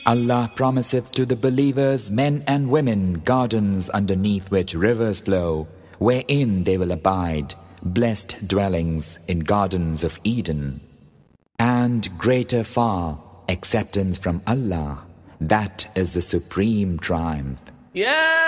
Allah promiseth to the believers, men and women, gardens underneath which rivers flow, wherein they will abide, blessed dwellings in gardens of Eden. And greater far, acceptance from Allah, that is the supreme triumph. Yeah.